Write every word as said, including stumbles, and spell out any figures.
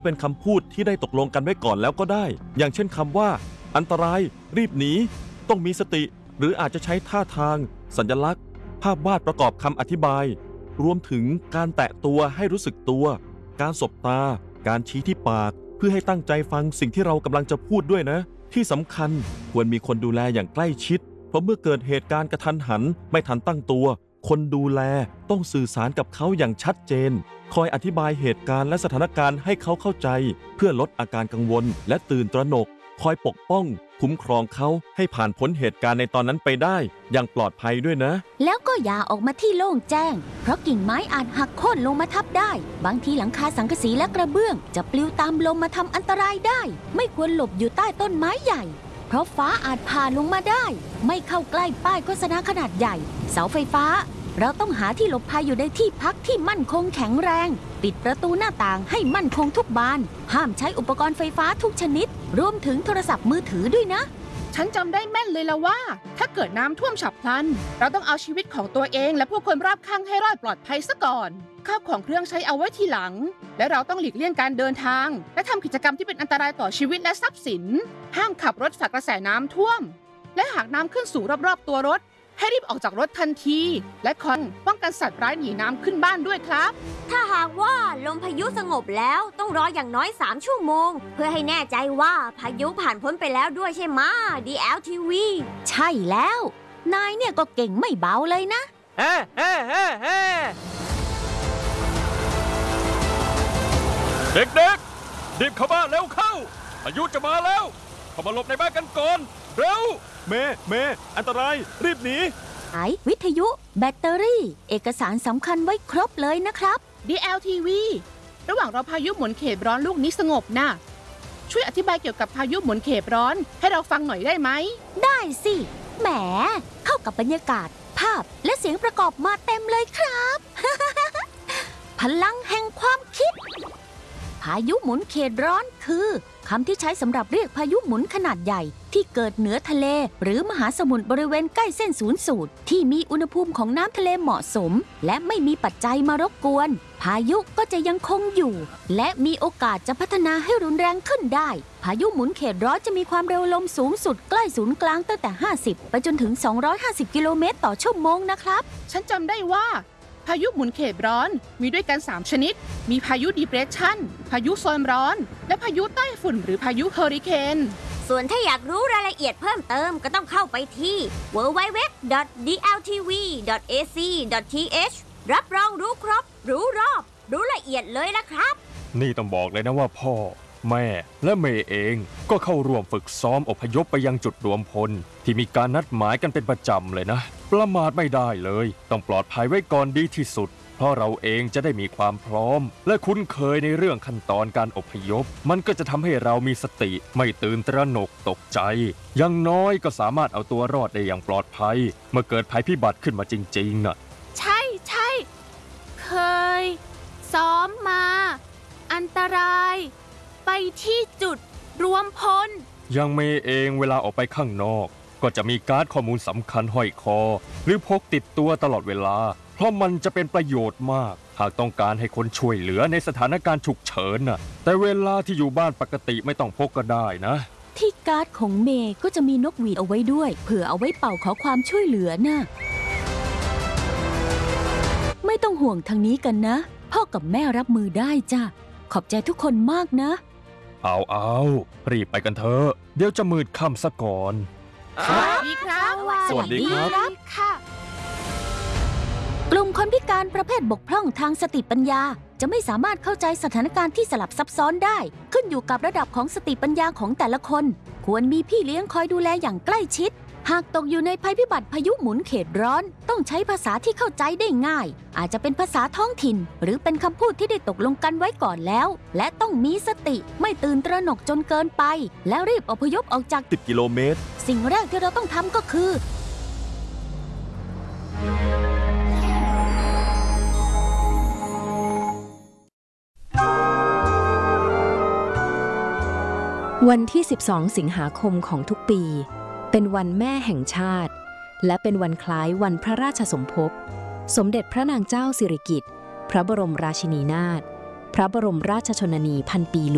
เป็นคำพูดที่ได้ตกลงกันไว้ก่อนแล้วก็ได้อย่างเช่นคำว่าอันตรายรีบหนีต้องมีสติหรืออาจจะใช้ท่าทางสัญลักษณ์ภาพวาดประกอบคำอธิบายรวมถึงการแตะตัวให้รู้สึกตัวการสบตาการชี้ที่ปากเพื่อให้ตั้งใจฟังสิ่งที่เรากำลังจะพูดด้วยนะที่สำคัญควรมีคนดูแลอย่างใกล้ชิดเพราะเมื่อเกิดเหตุการณ์กระทันหันไม่ทันตั้งตัวคนดูแลต้องสื่อสารกับเขาอย่างชัดเจนคอยอธิบายเหตุการณ์และสถานการณ์ให้เขาเข้าใจเพื่อลดอาการกังวลและตื่นตระหนกคอยปกป้องคุ้มครองเขาให้ผ่านพ้นเหตุการณ์ในตอนนั้นไปได้อย่างปลอดภัยด้วยนะแล้วก็อย่าออกมาที่โล่งแจ้งเพราะกิ่งไม้อาจหักโค่นลงมาทับได้บางทีหลังคาสังกะสีและกระเบื้องจะปลิวตามลมมาทำอันตรายได้ไม่ควรหลบอยู่ใต้ต้นไม้ใหญ่เพราะฟ้าอาจผ่าลงมาได้ไม่เข้าใกล้ป้ายโฆษณาขนาดใหญ่เสาไฟฟ้าเราต้องหาที่หลบภัยอยู่ในที่พักที่มั่นคงแข็งแรงปิดประตูหน้าต่างให้มั่นคงทุกบานห้ามใช้อุปกรณ์ไฟฟ้าทุกชนิดรวมถึงโทรศัพท์มือถือด้วยนะฉันจำได้แม่นเลยละว่าถ้าเกิดน้ำท่วมฉับพลันเราต้องเอาชีวิตของตัวเองและผู้คนรอบข้างให้รอดปลอดภัยซะก่อนข้าวของเครื่องใช้เอาไว้ทีหลังและเราต้องหลีกเลี่ยงการเดินทางและทำกิจกรรมที่เป็นอันตรายต่อชีวิตและทรัพย์สินห้ามขับรถฝ่ากระแสน้ำท่วมและหากน้ำขึ้นสูงรอบๆตัวรถให้รีบออกจากรถทันทีและคอยป้องกันสัตว์ร้ายหนีน้ำขึ้นบ้านด้วยครับถ้าหากว่าลมพายุสงบแล้วต้องรออย่างน้อยสามชั่วโมงเพื่อให้แน่ใจว่าพายุผ่านพ้นไปแล้วด้วยใช่ไหม ดี แอล ที วีใช่แล้วนายเนี่ยก็เก่งไม่เบาเลยนะเฮ้เฮ้เฮ้เฮ้เด็กๆรีบเข้าบ้านเร็วเข้าพายุจะมาแล้วเข้ามาหลบในบ้านกันก่อนเร็วเมเมอันตรายรีบหนีไอวิทยุแบตเตอรี่เอกสารสำคัญไว้ครบเลยนะครับดี แอล ที วี ระหว่างรอพายุหมุนเขตร้อนลูกนี้สงบนะช่วยอธิบายเกี่ยวกับพายุหมุนเขตร้อนให้เราฟังหน่อยได้ไหมได้สิแหมเข้ากับบรรยากาศภาพและเสียงประกอบมาเต็มเลยครับ พลังแห่งความคิดพายุหมุนเขตร้อนคือคำที่ใช้สำหรับเรียกพายุหมุนขนาดใหญ่ที่เกิดเหนือทะเลหรือมหาสมุทรบริเวณใกล้เส้นศูนย์สูตรที่มีอุณหภูมิของน้ำทะเลเหมาะสมและไม่มีปัจจัยมารบกวนพายุก็จะยังคงอยู่และมีโอกาสจะพัฒนาให้รุนแรงขึ้นได้พายุหมุนเขตร้อนจะมีความเร็วลมสูงสุดใกล้ศูนย์กลางตั้งแต่ห้าสิบไปจนถึงสองร้อยห้าสิบกิโลเมตรต่อชั่วโมงนะครับฉันจำได้ว่าพายุหมุนเขตร้อนมีด้วยกันสามชนิดมีพายุดีเพรสชันพายุโซนร้อนและพายุใต้ฝุ่นหรือพายุเฮอริเคนส่วนถ้าอยากรู้รายละเอียดเพิ่มเติมก็ต้องเข้าไปที่ ดับเบิลยู ดับเบิลยู ดับเบิลยู ดอท ดี แอล ที วี ดอท เอ ซี ดอท ที เอช รับรองรู้ครบรู้รอบรู้ละเอียดเลยนะครับนี่ต้องบอกเลยนะว่าพ่อแม่และเมย์เองก็เข้าร่วมฝึกซ้อมอพยพไปยังจุดรวมพลที่มีการนัดหมายกันเป็นประจำเลยนะประมาทไม่ได้เลยต้องปลอดภัยไว้ก่อนดีที่สุดเพราะเราเองจะได้มีความพร้อมและคุ้นเคยในเรื่องขั้นตอนการอพยพมันก็จะทำให้เรามีสติไม่ตื่นตระหนกตกใจอย่างน้อยก็สามารถเอาตัวรอดได้อย่างปลอดภัยเมื่อเกิดภัยพิบัติขึ้นมาจริงๆน่ะใช่ใช่เคยซ้อมมาอันตรายไปที่จุดรวมพลยังเมย์เองเวลาออกไปข้างนอกก็จะมีการ์ดข้อมูลสำคัญห้อยคอหรือพกติดตัวตลอดเวลาเพราะมันจะเป็นประโยชน์มากหากต้องการให้คนช่วยเหลือในสถานการณ์ฉุกเฉินน่ะแต่เวลาที่อยู่บ้านปกติไม่ต้องพกก็ได้นะที่การ์ดของเมย์ก็จะมีนกหวีดเอาไว้ด้วยเผื่อเอาไว้เป่าขอความช่วยเหลือน่ะไม่ต้องห่วงทางนี้กันนะพ่อกับแม่รับมือได้จ้ะขอบใจทุกคนมากนะเอาเอารีบไปกันเถอะเดี๋ยวจะมืดค่ำซะก่อนสวัสดีครับสวัสดีครับค่ะกลุ่มคนพิการประเภทบกพร่องทางสติปัญญาจะไม่สามารถเข้าใจสถานการณ์ที่สลับซับซ้อนได้ขึ้นอยู่กับระดับของสติปัญญาของแต่ละคนควรมีพี่เลี้ยงคอยดูแลอย่างใกล้ชิดหากตกอยู่ในภัยพิบัติพายุหมุนเขตร้อนต้องใช้ภาษาที่เข้าใจได้ง่ายอาจจะเป็นภาษาท้องถิ่นหรือเป็นคำพูดที่ได้ตกลงกันไว้ก่อนแล้วและต้องมีสติไม่ตื่นตระหนกจนเกินไปแล้วรีบอพยพออกจากสิบกิโลเมตรสิ่งแรกที่เราต้องทำก็คือวันที่สิบสองสิงหาคมของทุกปีเป็นวันแม่แห่งชาติและเป็นวันคล้ายวันพระราชสมภพสมเด็จพระนางเจ้าสิริกิติ์พระบรมราชินีนาถพระบรมราชชนนีพันปีหลวง